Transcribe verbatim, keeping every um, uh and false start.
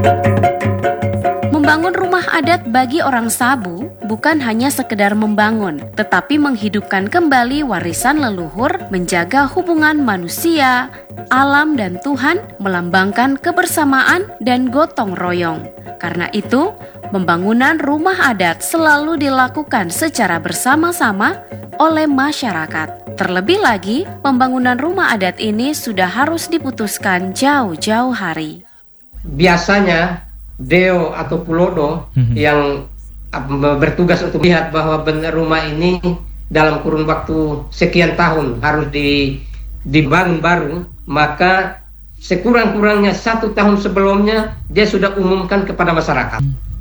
Membangun rumah adat bagi orang Sabu bukan hanya sekedar membangun, tetapi menghidupkan kembali warisan leluhur, menjaga hubungan manusia, alam dan Tuhan, melambangkan kebersamaan dan gotong royong. Karena itu, pembangunan rumah adat selalu dilakukan secara bersama-sama oleh masyarakat. Terlebih lagi, pembangunan rumah adat ini sudah harus diputuskan jauh-jauh hari. Biasanya Deo atau Pulodo mm-hmm. yang bertugas untuk melihat bahwa benar rumah ini dalam kurun waktu sekian tahun harus di, dibangun baru, maka sekurang-kurangnya satu tahun sebelumnya dia sudah umumkan kepada masyarakat.